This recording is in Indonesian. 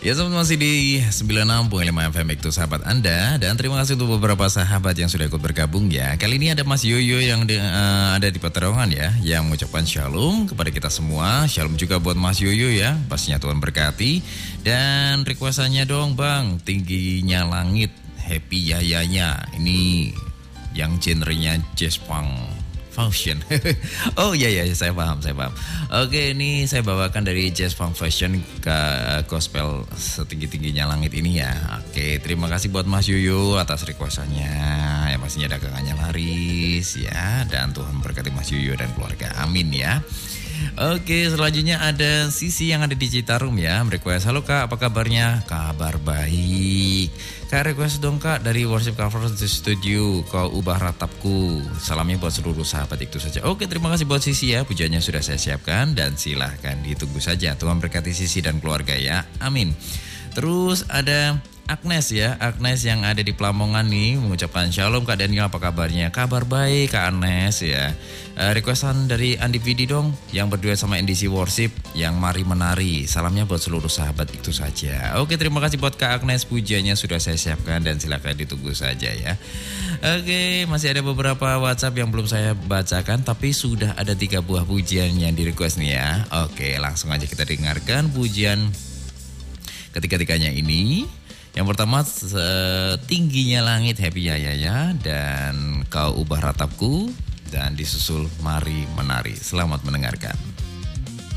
Ya sobat masih di 96.5 FM itu sahabat Anda. Dan terima kasih untuk beberapa sahabat yang sudah ikut bergabung ya. Kali ini ada Mas Yoyo yang ada di Peterongan ya, yang mengucapkan shalom kepada kita semua. Shalom juga buat Mas Yoyo ya, pastinya Tuhan berkati. Dan requestannya dong Bang, Tingginya Langit, Happy Yayanya. Ini yang genrenya jazz punk fusion. Oh iya saya paham. Oke, ini saya bawakan dari jazz funk fusion ke gospel setinggi-tingginya langit ini ya. Oke, terima kasih buat Mas Yuyu atas requestannya. Ya pastinya dagangannya laris ya, dan Tuhan berkati Mas Yuyu dan keluarga. Amin ya. Oke, selanjutnya ada Sisi yang ada di Citarum ya, request. Halo Kak, apa kabarnya? Kabar baik. Kak, request dong Kak dari Worship Cover the Studio, Kau Ubah Ratapku. Salamnya buat seluruh sahabat itu saja. Oke, terima kasih buat Sisi ya, pujiannya sudah saya siapkan dan silahkan ditunggu saja. Tuhan berkati Sisi dan keluarga ya, amin. Terus ada Agnes ya, Agnes yang ada di Pelamongan nih mengucapkan shalom Kak Daniel, apa kabarnya? Kabar baik Kak Agnes ya. Requestan dari Andi Vidi dong yang berduet sama NDC Worship yang Mari Menari. Salamnya buat seluruh sahabat itu saja. Oke, terima kasih buat Kak Agnes, pujiannya sudah saya siapkan dan silakan ditunggu saja ya. Oke, masih ada beberapa WhatsApp yang belum saya bacakan, tapi sudah ada 3 buah pujian yang di request nih ya. Oke, langsung aja kita dengarkan pujian ketiga-tiganya ini. Yang pertama Tingginya Langit, Happy Yayaya, dan Kau Ubah Ratapku, dan disusul Mari Menari. Selamat mendengarkan.